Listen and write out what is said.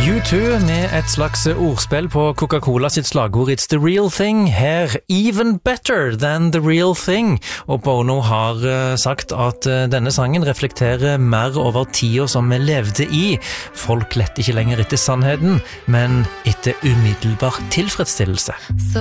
U2 med et slags ordspill på Coca-Cola sitt slagord It's the real thing, her even better than the real thing. Og Bono har sagt at denne sangen reflekterer mer over tida som vi levde i. Folk lette ikke lenger etter sannheten, men etter umiddelbar tilfredsstillelse.